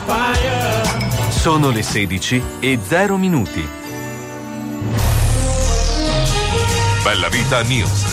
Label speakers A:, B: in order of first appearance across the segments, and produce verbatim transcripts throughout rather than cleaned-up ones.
A: Sono le sedici e zero minuti. Bella Vita News.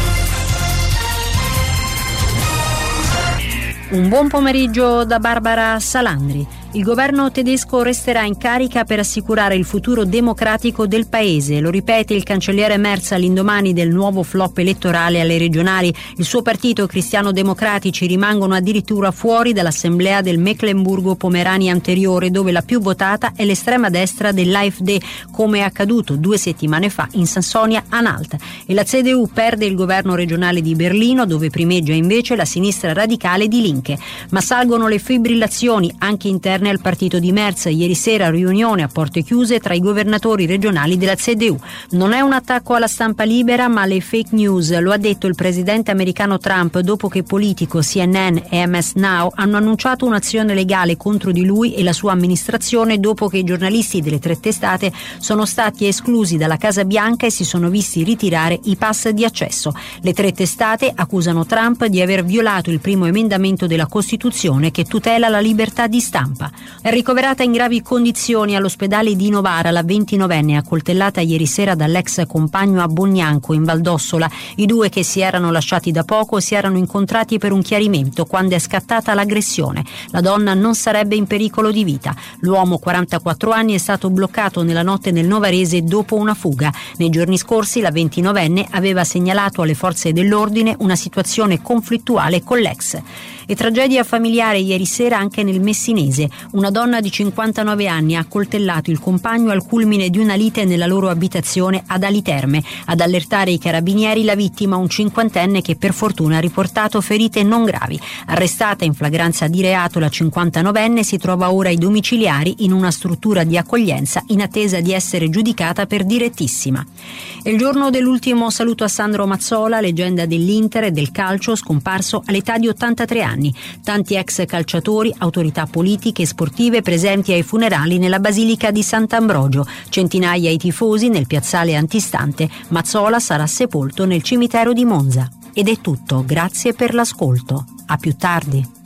B: Un buon pomeriggio da Barbara Salandri. Il governo tedesco resterà in carica per assicurare il futuro democratico del paese. Lo ripete il cancelliere Merz all'indomani del nuovo flop elettorale alle regionali. Il suo partito, Cristiano Democratici, rimangono addirittura fuori dall'assemblea del Mecklenburgo-Pomerania anteriore, dove la più votata è l'estrema destra dell'A F D, come è accaduto due settimane fa in Sassonia-Anhalt. E la C D U perde il governo regionale di Berlino, dove primeggia invece la sinistra radicale di Linke. Ma salgono le fibrillazioni anche interne al partito di Merz. Ieri sera riunione a porte chiuse tra i governatori regionali della C D U. Non è un attacco alla stampa libera, ma alle fake news, lo ha detto il presidente americano Trump dopo che Politico, C N N e M S Now hanno annunciato un'azione legale contro di lui e la sua amministrazione dopo che i giornalisti delle tre testate sono stati esclusi dalla Casa Bianca e si sono visti ritirare i pass di accesso. Le tre testate accusano Trump di aver violato il primo emendamento della Costituzione che tutela la libertà di stampa. È ricoverata in gravi condizioni all'ospedale di Novara la ventinovenne accoltellata ieri sera dall'ex compagno a Bognanco in Valdossola. I due, che si erano lasciati da poco, si erano incontrati per un chiarimento quando è scattata l'aggressione. La donna non sarebbe in pericolo di vita. L'uomo, quarantaquattro anni, è stato bloccato nella notte nel Novarese dopo una fuga. Nei giorni scorsi la ventinovenne aveva segnalato alle forze dell'ordine una situazione conflittuale con l'ex. E tragedia familiare ieri sera anche nel Messinese. Una donna di cinquantanove anni ha accoltellato il compagno al culmine di una lite nella loro abitazione ad Aliterme. Ad allertare i carabinieri la vittima, un cinquantenne che per fortuna ha riportato ferite non gravi. Arrestata in flagranza di reato, la cinquantanovenne si trova ora ai domiciliari in una struttura di accoglienza in attesa di essere giudicata per direttissima. È il giorno dell'ultimo saluto a Sandro Mazzola, leggenda dell'Inter e del calcio, scomparso all'età di ottantatré anni. Tanti ex calciatori, autorità politiche e sportive presenti ai funerali nella Basilica di Sant'Ambrogio, centinaia i tifosi nel piazzale antistante. Mazzola sarà sepolto nel cimitero di Monza. Ed è tutto, grazie per l'ascolto. A più tardi.